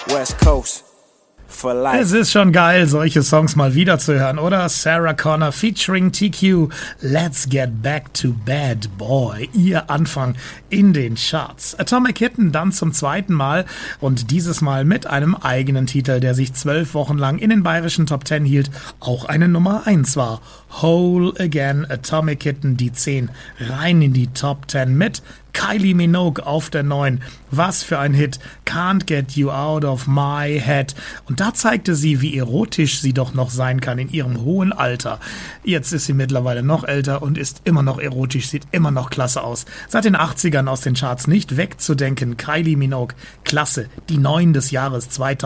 West Coast. Es ist schon geil, solche Songs mal wieder zu hören, oder? Sarah Connor featuring TQ, Let's Get Back to Bad Boy, ihr Anfang in den Charts. Atomic Kitten dann zum zweiten Mal und dieses Mal mit einem eigenen Titel, der sich 12 Wochen lang in den bayerischen Top 10 hielt, auch eine Nummer 1 war. Whole Again, Atomic Kitten, die 10, rein in die Top 10 mit Kylie Minogue auf der 9. Was für ein Hit. Can't Get You Out of My Head. Und da zeigte sie, wie erotisch sie doch noch sein kann in ihrem hohen Alter. Jetzt ist sie mittlerweile noch älter und ist immer noch erotisch, sieht immer noch klasse aus. Seit den 80ern aus den Charts nicht wegzudenken. Kylie Minogue, klasse. Die 9 des Jahres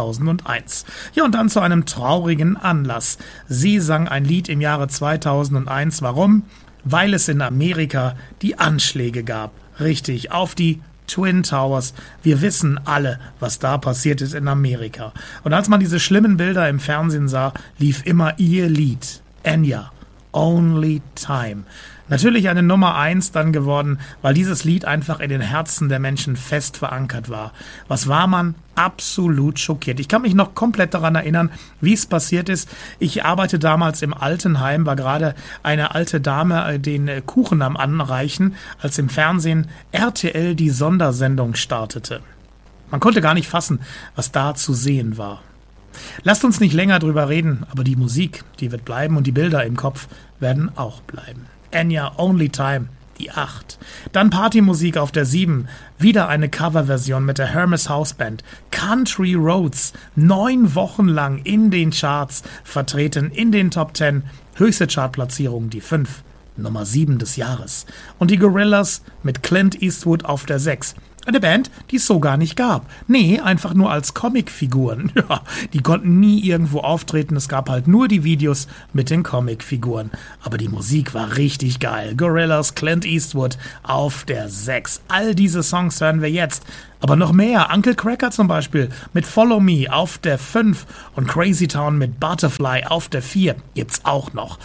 2001. Ja, und dann zu einem traurigen Anlass. Sie sang ein Lied im Jahre 2001. Warum? Weil es in Amerika die Anschläge gab. Richtig, auf die Twin Towers. Wir wissen alle, was da passiert ist in Amerika. Und als man diese schlimmen Bilder im Fernsehen sah, lief immer ihr Lied. Enya, Only Time. Natürlich eine Nummer 1 dann geworden, weil dieses Lied einfach in den Herzen der Menschen fest verankert war. Was war man? Absolut schockiert. Ich kann mich noch komplett daran erinnern, wie es passiert ist. Ich arbeite damals im Altenheim, war gerade eine alte Dame den Kuchen am Anreichen, als im Fernsehen RTL die Sondersendung startete. Man konnte gar nicht fassen, was da zu sehen war. Lasst uns nicht länger drüber reden, aber die Musik, die wird bleiben und die Bilder im Kopf werden auch bleiben. Enya, Only Time, die 8. Dann Partymusik auf der 7. Wieder eine Coverversion mit der Hermes House Band. Country Roads, 9 Wochen lang in den Charts vertreten, in den Top 10. Höchste Chartplatzierung die 5. Nummer 7 des Jahres. Und die Gorillaz mit Clint Eastwood auf der 6. Eine Band, die es so gar nicht gab. Nee, einfach nur als Comicfiguren. Ja, die konnten nie irgendwo auftreten. Es gab halt nur die Videos mit den Comicfiguren. Aber die Musik war richtig geil. Gorillaz, Clint Eastwood auf der 6. All diese Songs hören wir jetzt. Aber noch mehr. Uncle Cracker zum Beispiel mit Follow Me auf der 5 und Crazy Town mit Butterfly auf der 4 gibt's auch noch.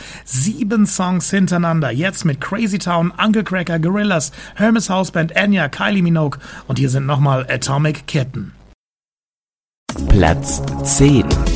7 Songs hintereinander. Jetzt mit Crazy Town, Uncle Cracker, Gorillaz, Hermes House Band, Enya, Kylie Minogue und hier sind nochmal Atomic Kitten. Platz 10.